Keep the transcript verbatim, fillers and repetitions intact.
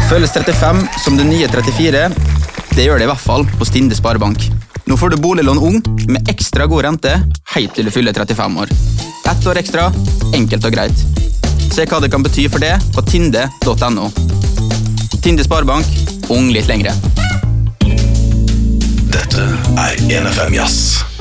Føles trettifem som det nye trettifire? Det gjør det i hvert fall på Tinde Sparebank. Nå får du boliglån ung med ekstra god rente helt til du fyller trettifem år. Ett år ekstra, enkelt og greit. Se hva det kan bety for det på tinde punktum no. Tinde Sparebank, ung litt lengre. Dette er N F M Jazz.